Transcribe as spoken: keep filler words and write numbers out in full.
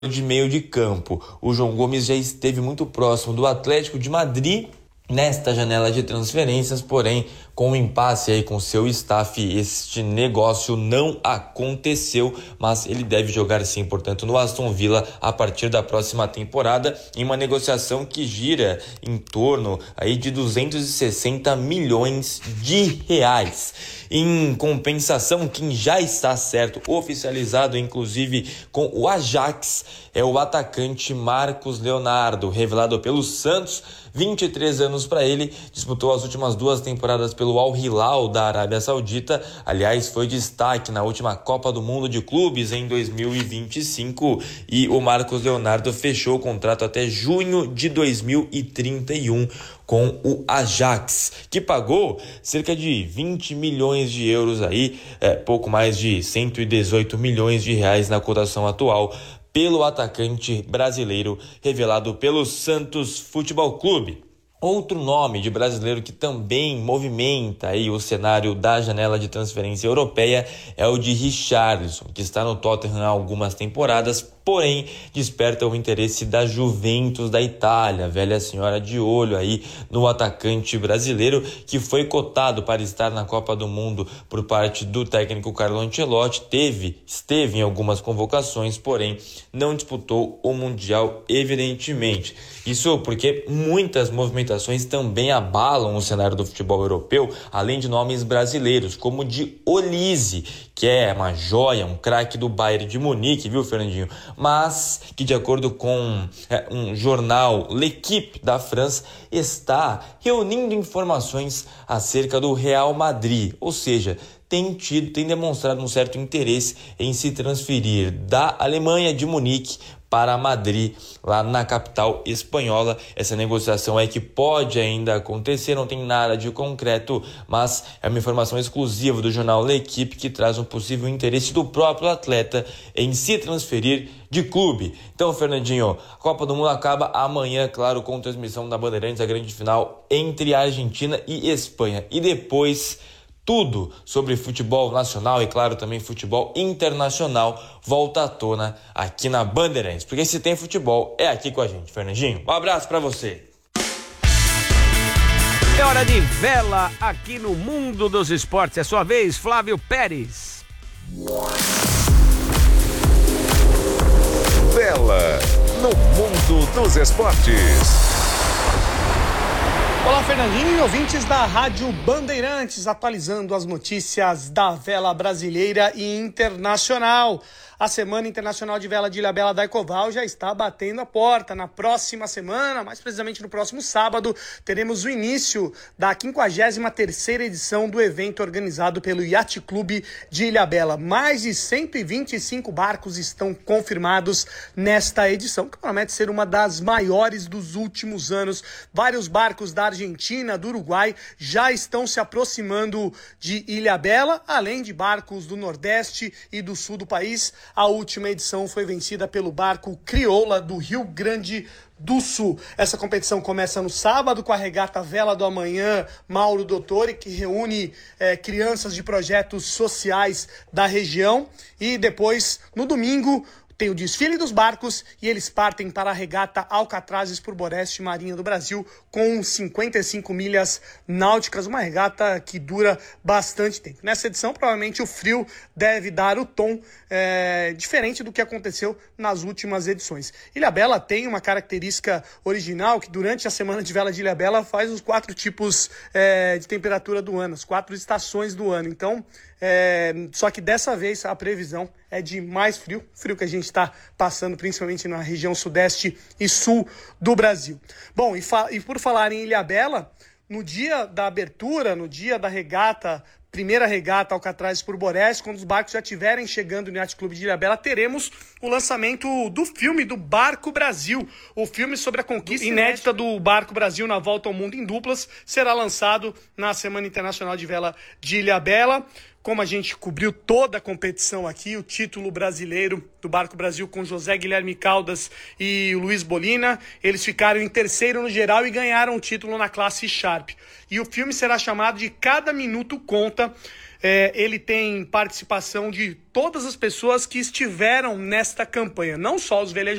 de meio de campo. O João Gomes já esteve muito próximo do Atlético de Madrid nesta janela de transferências, porém, com um impasse aí com seu staff, este negócio não aconteceu, mas ele deve jogar sim, portanto, no Aston Villa a partir da próxima temporada, em uma negociação que gira em torno aí de duzentos e sessenta milhões de reais. Em compensação, quem já está certo, oficializado inclusive com o Ajax, é o atacante Marcos Leonardo, revelado pelo Santos, vinte e três anos para ele, disputou as últimas duas temporadas pelo Al Hilal da Arábia Saudita, aliás, foi destaque na última Copa do Mundo de Clubes em dois mil e vinte e cinco, e o Marcos Leonardo fechou o contrato até junho de dois mil e trinta e um com o Ajax, que pagou cerca de vinte milhões de euros aí, é, pouco mais de cento e dezoito milhões de reais na cotação atual, pelo atacante brasileiro revelado pelo Santos Futebol Clube. Outro nome de brasileiro que também movimenta aí o cenário da janela de transferência europeia é o de Richarlison, que está no Tottenham há algumas temporadas, porém desperta o interesse da Juventus da Itália, velha senhora de olho aí no atacante brasileiro, que foi cotado para estar na Copa do Mundo por parte do técnico Carlo Ancelotti, teve, esteve em algumas convocações, porém não disputou o Mundial, evidentemente. Isso porque muitas movimentações também abalam o cenário do futebol europeu, além de nomes brasileiros, como o de Olise, que é uma joia, um craque do Bayern de Munique, viu, Fernandinho? Mas que, de acordo com é, um jornal L'Équipe da França, está reunindo informações acerca do Real Madrid, ou seja, tem tido, tem demonstrado um certo interesse em se transferir da Alemanha, de Munique, para Madrid, lá na capital espanhola. Essa negociação é que pode ainda acontecer, não tem nada de concreto, mas é uma informação exclusiva do jornal L'Équipe que traz um possível interesse do próprio atleta em se transferir de clube. Então, Fernandinho, a Copa do Mundo acaba amanhã, claro, com transmissão da Bandeirantes, a grande final entre Argentina e Espanha. E depois, tudo sobre futebol nacional e, claro, também futebol internacional volta à tona aqui na Bandeirantes. Porque se tem futebol, é aqui com a gente, Fernandinho. Um abraço pra você. É hora de vela aqui no Mundo dos Esportes. É sua vez, Flávio Pérez. Vela no Mundo dos Esportes. Olá, Fernandinho e ouvintes da Rádio Bandeirantes, atualizando as notícias da vela brasileira e internacional. A Semana Internacional de Vela de Ilhabela da Ecoval já está batendo a porta. Na próxima semana, mais precisamente no próximo sábado, teremos o início da quinquagésima terceira edição do evento organizado pelo Yacht Clube de Ilhabela. Mais de cento e vinte e cinco barcos estão confirmados nesta edição, que promete ser uma das maiores dos últimos anos. Vários barcos da Argentina, do Uruguai, já estão se aproximando de Ilhabela, além de barcos do Nordeste e do Sul do país. A última edição foi vencida pelo barco Crioula do Rio Grande do Sul. Essa competição começa no sábado com a regata Vela do Amanhã Mauro Dottore, que reúne é, crianças de projetos sociais da região, e depois, no domingo, tem o desfile dos barcos e eles partem para a regata Alcatrazes por Boreste Marinha do Brasil com cinquenta e cinco milhas náuticas, uma regata que dura bastante tempo. Nessa edição, provavelmente o frio deve dar o tom é, diferente do que aconteceu nas últimas edições. Ilhabela tem uma característica original que durante a Semana de Vela de Ilhabela faz os quatro tipos é, de temperatura do ano, as quatro estações do ano. Então, É, só que dessa vez a previsão é de mais frio, frio que a gente está passando principalmente na região sudeste e sul do Brasil. Bom, e, fa- e por falar em Ilhabela, no dia da abertura, no dia da regata, primeira regata Alcatrazes por Boreste, quando os barcos já estiverem chegando no Yacht Clube de Ilhabela, teremos o lançamento do filme do Barco Brasil. O filme sobre a conquista inédita do Barco Brasil na volta ao mundo em duplas será lançado na Semana Internacional de Vela de Ilhabela. como a gente cobriu toda a competição aqui, o título brasileiro do Barco Brasil com José Guilherme Caldas e o Luiz Bolina, eles ficaram em terceiro no geral e ganharam o título na classe Sharp. E o filme será chamado de Cada Minuto Conta. É, ele tem participação de todas as pessoas que estiveram nesta campanha, não só os velejadores,